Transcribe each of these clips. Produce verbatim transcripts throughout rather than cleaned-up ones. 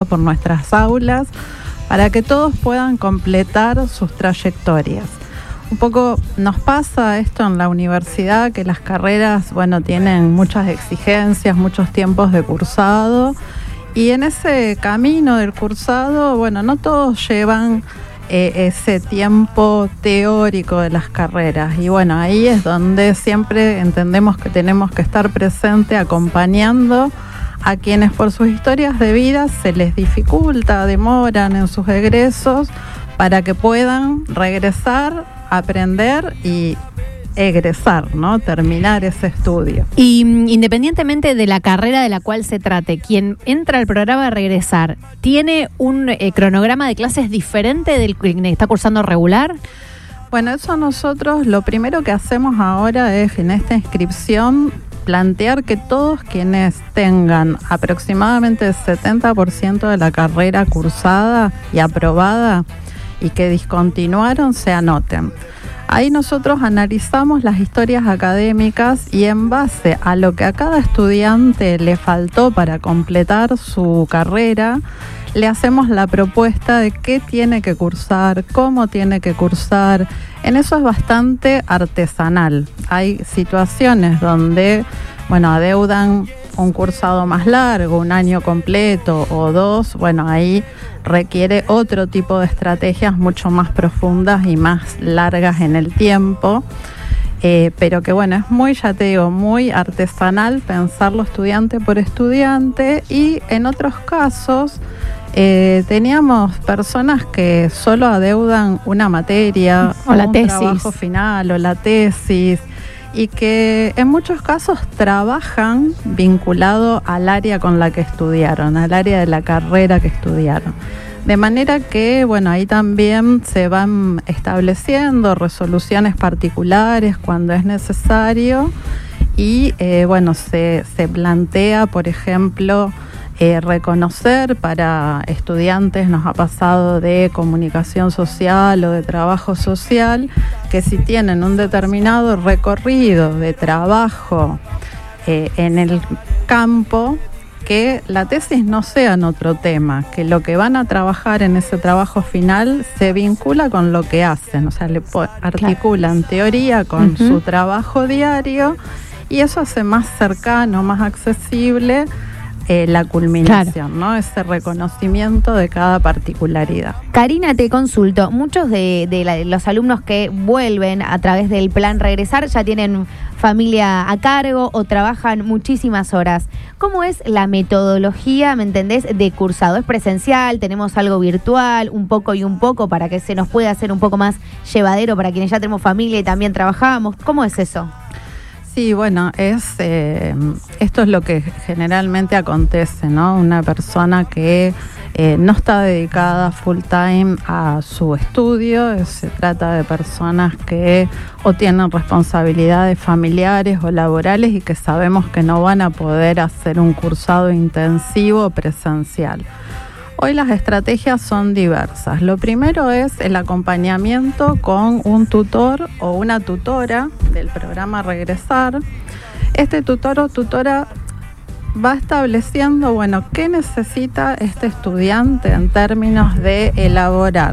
por nuestras aulas, para que todos puedan completar sus trayectorias. Un poco nos pasa esto en la universidad, que las carreras, bueno, tienen muchas exigencias, muchos tiempos de cursado, y en ese camino del cursado, bueno, no todos llevan eh, ese tiempo teórico de las carreras, y bueno, ahí es donde siempre entendemos que tenemos que estar presente acompañando a quienes por sus historias de vida se les dificulta, demoran en sus egresos, para que puedan regresar, aprender y egresar, ¿no? Terminar ese estudio. Y independientemente de la carrera de la cual se trate, quien entra al programa de Regresar, ¿tiene un eh, cronograma de clases diferente del que está cursando regular? Bueno, eso nosotros lo primero que hacemos ahora es, en esta inscripción, plantear que todos quienes tengan aproximadamente el setenta por ciento de la carrera cursada y aprobada y que discontinuaron, se anoten. Ahí nosotros analizamos las historias académicas y en base a lo que a cada estudiante le faltó para completar su carrera, le hacemos la propuesta de qué tiene que cursar, cómo tiene que cursar. En eso es bastante artesanal. Hay situaciones donde, bueno, adeudan un cursado más largo, un año completo o dos, bueno, ahí requiere otro tipo de estrategias mucho más profundas y más largas en el tiempo, eh, pero que bueno, es muy, ya te digo, muy artesanal pensarlo estudiante por estudiante. Y en otros casos eh, teníamos personas que solo adeudan una materia o la un tesis, trabajo final o la tesis, y que en muchos casos trabajan vinculado al área con la que estudiaron, al área de la carrera que estudiaron. De manera que, bueno, ahí también se van estableciendo resoluciones particulares cuando es necesario y, eh, bueno, se, se plantea, por ejemplo, Eh, reconocer para estudiantes, nos ha pasado de comunicación social o de trabajo social, que si tienen un determinado recorrido de trabajo eh, en el campo, que la tesis no sea en otro tema, que lo que van a trabajar en ese trabajo final se vincula con lo que hacen, o sea, le articulan claro. teoría con uh-huh. su trabajo diario, y eso hace más cercano, más accesible Eh, la culminación, claro. ¿no? Ese reconocimiento de cada particularidad. Karina, te consulto, muchos de, de, la, de los alumnos que vuelven a través del plan Regresar ya tienen familia a cargo o trabajan muchísimas horas. ¿Cómo es la metodología, me entendés, de cursado? ¿Es presencial? ¿Tenemos algo virtual? ¿Un poco y un poco para que se nos pueda hacer un poco más llevadero para quienes ya tenemos familia y también trabajamos? ¿Cómo es eso? Sí, bueno, es eh, esto es lo que generalmente acontece, ¿no? Una persona que eh, no está dedicada full time a su estudio, se trata de personas que o tienen responsabilidades familiares o laborales y que sabemos que no van a poder hacer un cursado intensivo presencial. Hoy las estrategias son diversas. Lo primero es el acompañamiento con un tutor o una tutora del programa Regresar. Este tutor o tutora va estableciendo, bueno, qué necesita este estudiante en términos de elaborar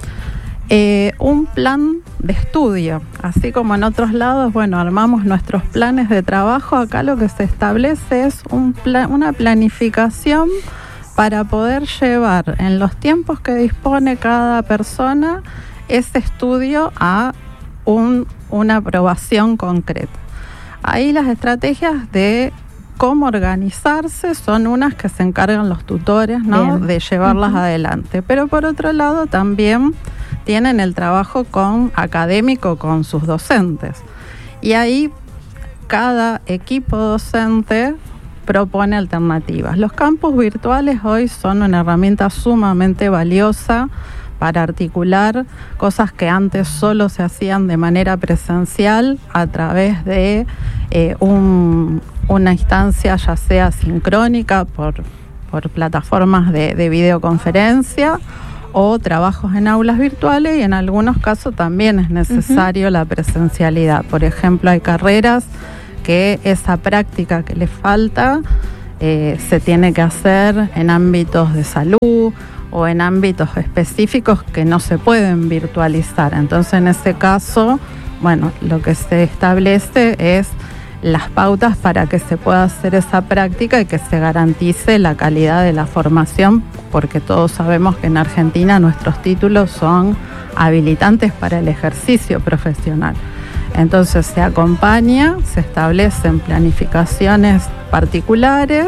eh, un plan de estudio. Así como en otros lados, bueno, armamos nuestros planes de trabajo, acá lo que se establece es un plan, una planificación para poder llevar en los tiempos que dispone cada persona ese estudio a un, una aprobación concreta. Ahí las estrategias de cómo organizarse son unas que se encargan los tutores, ¿no? Bien. De llevarlas uh-huh. adelante. Pero por otro lado también tienen el trabajo con académico con sus docentes. Y ahí cada equipo docente propone alternativas. Los campus virtuales hoy son una herramienta sumamente valiosa para articular cosas que antes solo se hacían de manera presencial a través de eh, un, una instancia ya sea sincrónica por, por plataformas de, de videoconferencia o trabajos en aulas virtuales, y en algunos casos también es necesario uh-huh. la presencialidad. Por ejemplo, hay carreras que esa práctica que les falta eh, se tiene que hacer en ámbitos de salud o en ámbitos específicos que no se pueden virtualizar. Entonces, en ese caso, bueno, lo que se establece es las pautas para que se pueda hacer esa práctica y que se garantice la calidad de la formación, porque todos sabemos que en Argentina nuestros títulos son habilitantes para el ejercicio profesional. Entonces se acompaña, se establecen planificaciones particulares.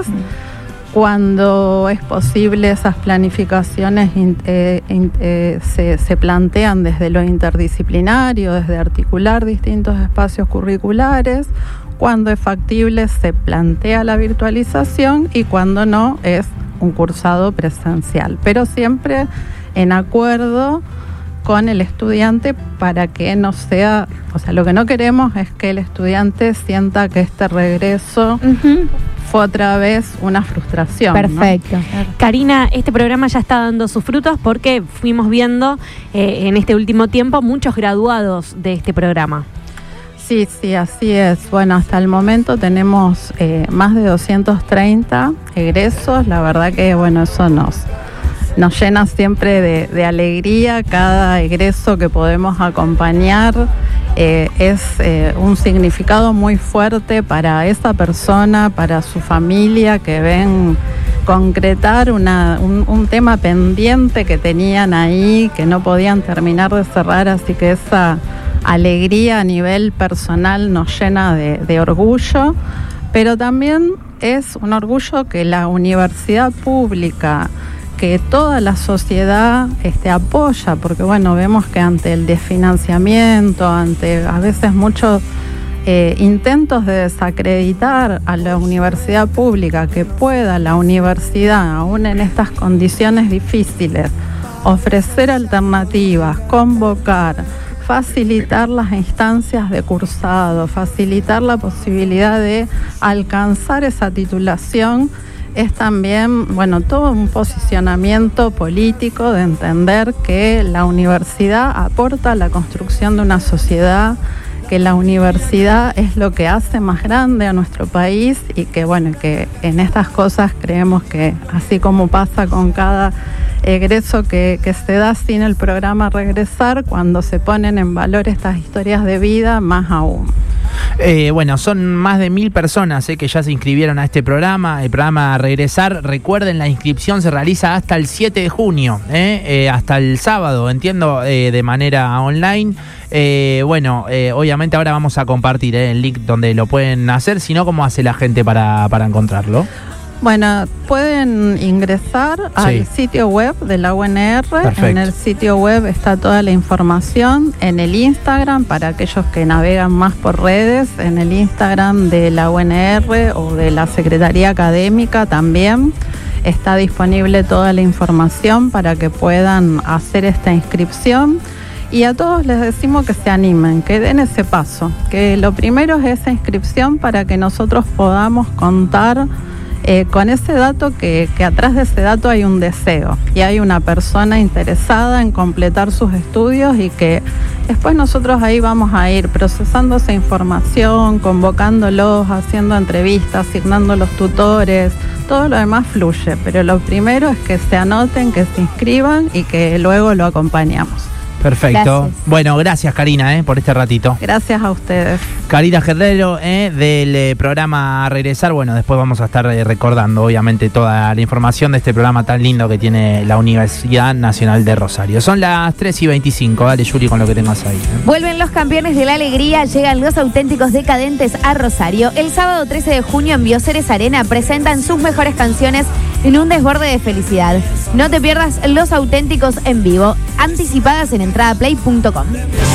Cuando es posible, esas planificaciones eh, eh, se, se plantean desde lo interdisciplinario, desde articular distintos espacios curriculares. Cuando es factible, se plantea la virtualización, y cuando no, es un cursado presencial, pero siempre en acuerdo con el estudiante para que no sea, o sea, lo que no queremos es que el estudiante sienta que este regreso uh-huh. fue otra vez una frustración. Perfecto. ¿No? Karina, este programa ya está dando sus frutos porque fuimos viendo eh, en este último tiempo muchos graduados de este programa. Sí, sí, así es. Bueno, hasta el momento tenemos eh, más de doscientos treinta egresos. La verdad que, bueno, eso nos, nos llena siempre de, de alegría. Cada egreso que podemos acompañar eh, es eh, un significado muy fuerte para esa persona, para su familia, que ven concretar una, un, un tema pendiente que tenían ahí, que no podían terminar de cerrar, así que esa alegría a nivel personal nos llena de, de orgullo, pero también es un orgullo que la universidad pública, que toda la sociedad este, apoya, porque bueno, vemos que ante el desfinanciamiento, ante a veces muchos eh, intentos de desacreditar a la universidad pública, que pueda la universidad, aún en estas condiciones difíciles, ofrecer alternativas, convocar, facilitar las instancias de cursado, facilitar la posibilidad de alcanzar esa titulación, es también, bueno, todo un posicionamiento político de entender que la universidad aporta a la construcción de una sociedad, que la universidad es lo que hace más grande a nuestro país, y que, bueno, que en estas cosas creemos que, así como pasa con cada egreso que, que se da sin el programa Regresar, cuando se ponen en valor estas historias de vida, más aún. Eh, bueno, son más de mil personas eh, que ya se inscribieron a este programa, el programa Regresar. Recuerden, la inscripción se realiza hasta el siete de junio, eh, eh, hasta el sábado, entiendo, eh, de manera online. Eh, bueno, eh, obviamente ahora vamos a compartir eh, el link donde lo pueden hacer, si no, ¿cómo hace la gente para, para encontrarlo? Bueno, pueden ingresar sí. al sitio web de la U N R. Perfecto. En el sitio web está toda la información. En el Instagram, para aquellos que navegan más por redes, en el Instagram de la U N R o de la Secretaría Académica también está disponible toda la información para que puedan hacer esta inscripción. Y a todos les decimos que se animen, que den ese paso, que lo primero es esa inscripción para que nosotros podamos contar Eh, con ese dato, que, que atrás de ese dato hay un deseo y hay una persona interesada en completar sus estudios, y que después nosotros ahí vamos a ir procesando esa información, convocándolos, haciendo entrevistas, asignando los tutores, todo lo demás fluye, pero lo primero es que se anoten, que se inscriban y que luego lo acompañamos. Perfecto. Gracias. Bueno, gracias Karina eh, por este ratito. Gracias a ustedes. Karina Herrero eh, del eh, programa Regresar. Bueno, después vamos a estar eh, recordando obviamente toda la información de este programa tan lindo que tiene la Universidad Nacional de Rosario. Son las tres y veinticinco. Dale, Yuri, con lo que tengas ahí. ¿eh? Vuelven los campeones de la alegría, llegan los auténticos decadentes a Rosario. El sábado trece de junio en Bioceres Arena presentan sus mejores canciones en un desborde de felicidad. No te pierdas los auténticos en vivo. Anticipadas en entrada play punto com.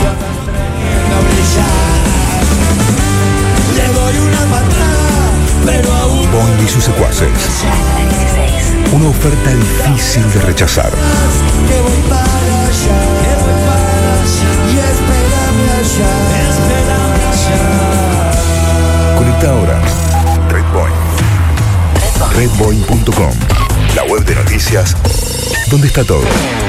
Boing y sus secuaces. Una oferta difícil de rechazar. Conecta ahora. Red Boing. red boing punto com. La web de noticias donde está todo.